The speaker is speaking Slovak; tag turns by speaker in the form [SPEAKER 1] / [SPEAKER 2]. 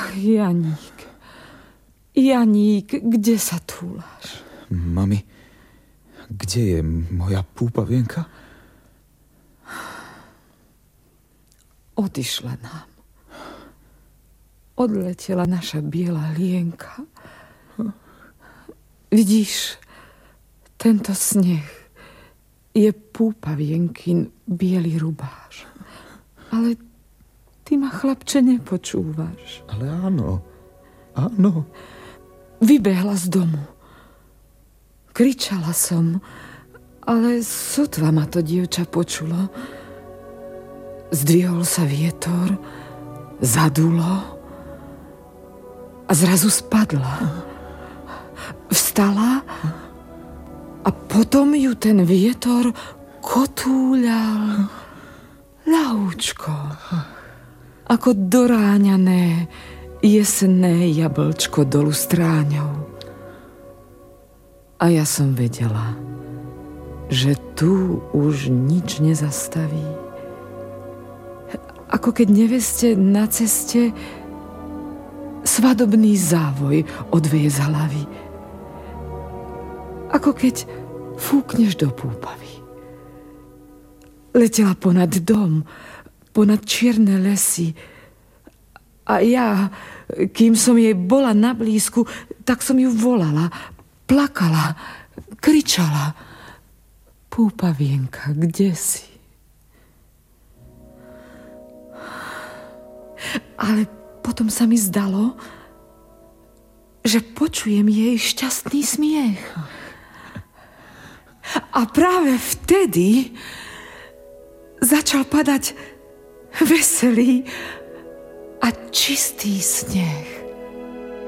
[SPEAKER 1] Janík, kde sa túlaš?
[SPEAKER 2] Mami, kde je moja púpavienka?
[SPEAKER 1] Odišla nám. Odletela naša biela lienka. Vidíš, tento sneh je púpavienkin biely rubáš. Ale ty ma, chlapče, nepočúvaš.
[SPEAKER 2] Ale áno.
[SPEAKER 1] Vybehla z domu. Kričala som, ale sotva ma to dievča počulo. Zdvihol sa vietor, zadulo a zrazu spadla. Vstala a potom ju ten vietor kotúľal ľahúčko, ako doráňané jesenné jablčko dolu stráňou. A ja som vedela, že tu už nič nezastaví. Ako keď neveste na ceste svadobný závoj odveje z hlavy. Ako keď fúkneš do púpavy. Letela ponad dom, ponad čierne lesy. A ja, kým som jej bola na blízku, tak som ju volala, plakala, kričala. Púpavienka, kde si? Ale potom sa mi zdalo, že počujem jej šťastný smiech. A práve vtedy začal padať veselý a čistý sneh.